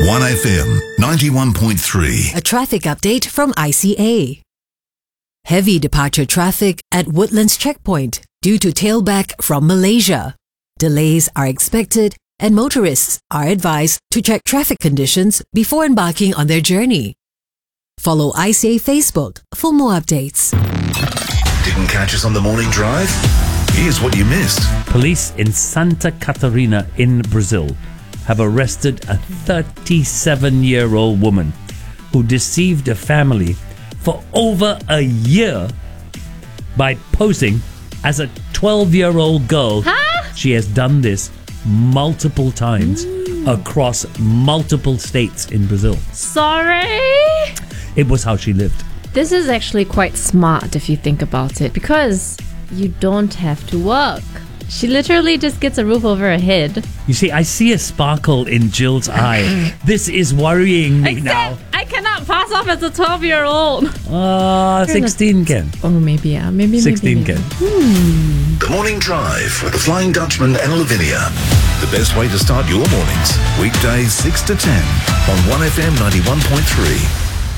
1FM 91.3. A traffic update from ICA. Heavy departure traffic at Woodlands Checkpoint due to tailback from Malaysia. Delays are expected and motorists are advised to check traffic conditions before embarking on their journey. Follow ICA Facebook for more updates. Didn't catch us on the morning drive? Here's what you missed. Police in Santa Catarina in Brazil have arrested a 37-year-old woman who deceived a family for over a year by posing as a 12-year-old girl. Huh? She has done this multiple times across multiple states in Brazil. Sorry? It was how she lived. This is actually quite smart if you think about it, because you don't have to work. She literally just gets a roof over her head. You see, I see a sparkle in Jill's eye. This is worrying me now. I cannot pass off as a 12-year-old. 16 can. Oh, maybe, yeah. Maybe 16 can. The Morning Drive with the Flying Dutchman and Lavinia. The best way to start your mornings. Weekdays 6 to 10 on 1FM 91.3.